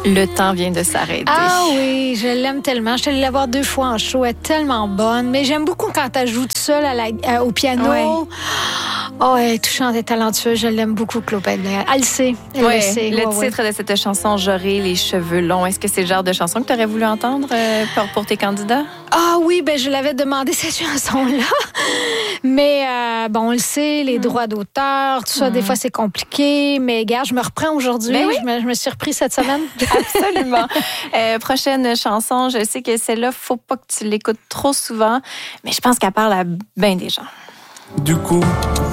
Le temps vient de s'arrêter. Ah oui, je l'aime tellement. Je suis allée la voir 2 fois en show. Elle est tellement bonne. Mais j'aime beaucoup quand elle joue toute seule au piano. Ouais. Oh, elle est touchante et talentueuse. Je l'aime beaucoup, Claude Pellerin. Elle le sait. Elle le sait. Le titre de cette chanson, J'aurai les cheveux longs. Est-ce que c'est le genre de chanson que tu aurais voulu entendre pour tes candidats? Ah oui, ben je l'avais demandé cette chanson-là. Mais bon, on le sait, les droits d'auteur, tout ça, des fois, c'est compliqué. Mais regarde, je me reprends aujourd'hui. Ben oui. Je me suis repris cette semaine. Absolument. Prochaine chanson, je sais que celle-là, faut pas que tu l'écoutes trop souvent, mais je pense qu'elle parle à bien des gens. Du coup,